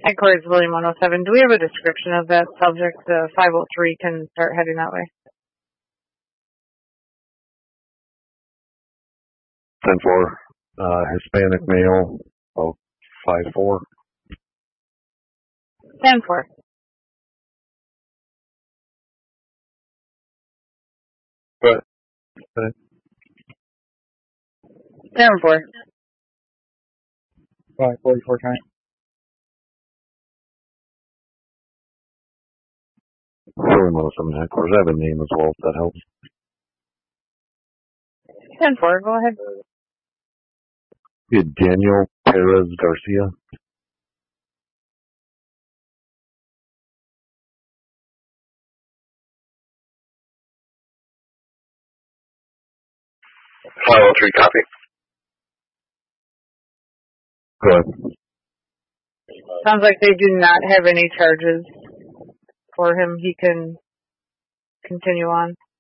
Headquarters William 107. Do we have a description of that subject? The 503 can start heading that way. 10-4, Hispanic male, about 5'4". 10-4. But 10-4. 544 times. William 107 headquarters. I have a name as well, if that helps. 10-4. Go ahead. Daniel Perez Garcia. Copy. Go ahead. Sounds like they do not have any charges for him. He can continue on.